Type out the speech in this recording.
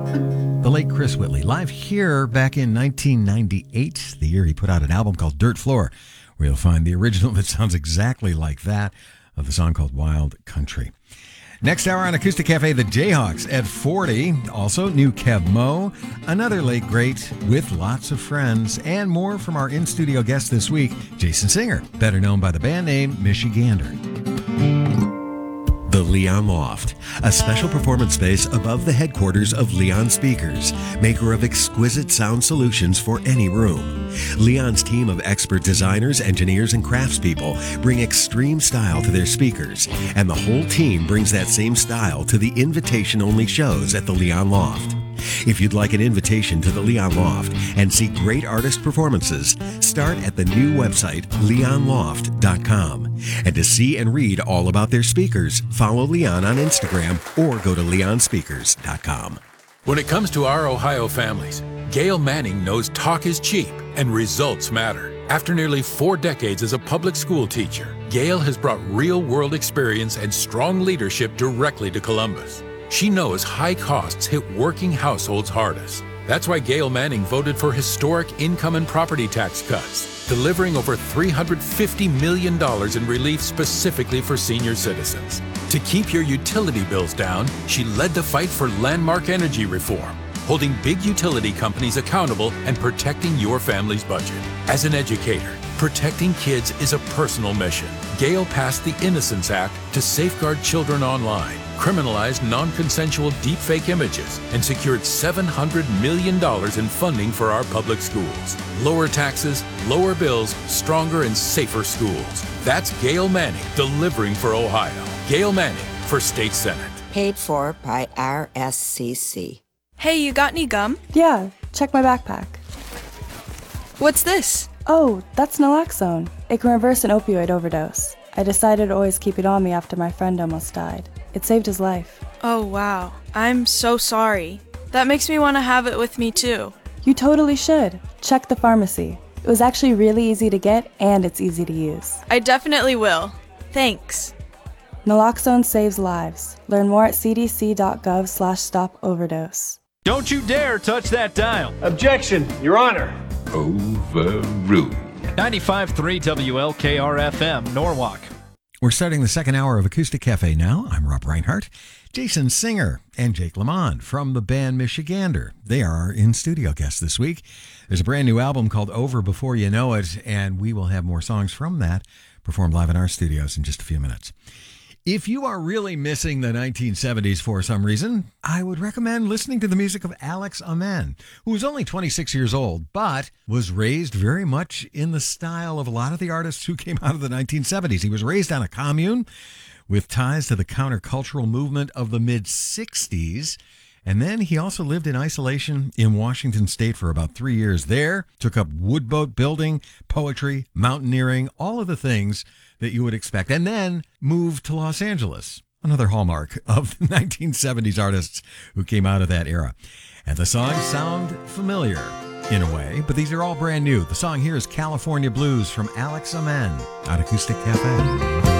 The late Chris Whitley, live here back in 1998, the year he put out an album called Dirt Floor, where you'll find the original that sounds exactly like that of the song called Wild Country. Next hour on Acoustic Cafe, the Jayhawks at 40. Also, new Kev Moe, another late great with lots of friends, and more from our in-studio guest this week, Jason Singer, better known by the band name Michigander. The Leon Loft, a special performance space above the headquarters of Leon Speakers, maker of exquisite sound solutions for any room. Leon's team of expert designers, engineers, and craftspeople bring extreme style to their speakers, and the whole team brings that same style to the invitation-only shows at the Leon Loft. If you'd like an invitation to the Leon Loft and see great artist performances, start at the new website, leonloft.com. And to see and read all about their speakers, follow Leon on Instagram or go to leonspeakers.com. When it comes to our Ohio families, Gail Manning knows talk is cheap and results matter. After nearly 4 decades as a public school teacher, Gail has brought real-world experience and strong leadership directly to Columbus. She knows high costs hit working households hardest. That's why Gail Manning voted for historic income and property tax cuts, delivering over $350 million in relief specifically for senior citizens. To keep your utility bills down, she led the fight for landmark energy reform, holding big utility companies accountable and protecting your family's budget. As an educator, protecting kids is a personal mission. Gail passed the Innocence Act to safeguard children online, criminalized non-consensual deepfake images, and secured $700 million in funding for our public schools. Lower taxes, lower bills, stronger and safer schools. That's Gail Manning delivering for Ohio. Gail Manning for State Senate. Paid for by RSCC. Hey, you got any gum? Yeah, check my backpack. What's this? Oh, that's naloxone. It can reverse an opioid overdose. I decided to always keep it on me after my friend almost died. It saved his life. Oh, wow. I'm so sorry. That makes me want to have it with me, too. You totally should. Check the pharmacy. It was actually really easy to get, and it's easy to use. I definitely will. Thanks. Naloxone saves lives. Learn more at cdc.gov/stop-overdose. Don't you dare touch that dial. Objection, Your Honor. Overruled. 95.3 WLKR-FM, Norwalk. We're starting the second hour of Acoustic Cafe now. I'm Rob Reinhardt, Jason Singer, and Jake Lamond from the band Michigander. They are our in-studio guests this week. There's a brand new album called Over Before You Know It, and we will have more songs from that performed live in our studios in just a few minutes. If you are really missing the 1970s for some reason, I would recommend listening to the music of Alex Amen, who was only 26 years old, but was raised very much in the style of a lot of the artists who came out of the 1970s. He was raised on a commune with ties to the countercultural movement of the mid-60s. And then he also lived in isolation in Washington State for about 3 years there, took up woodboat building, poetry, mountaineering, all of the things that you would expect, and then moved to Los Angeles, another hallmark of the 1970s artists who came out of that era. And the songs sound familiar in a way, but these are all brand new. The song here is California Blues from Alex Amen on Acoustic Cafe.